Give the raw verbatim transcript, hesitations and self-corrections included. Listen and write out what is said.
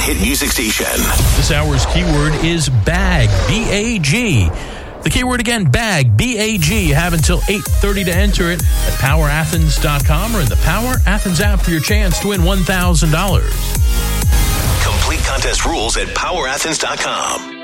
hit music station. This hour's keyword is bag, B A G. The keyword again, bag, B A G. You have until eight thirty to enter it at power athens dot com or in the Power Athens app for your chance to win one thousand dollars. Complete contest rules at power athens dot com.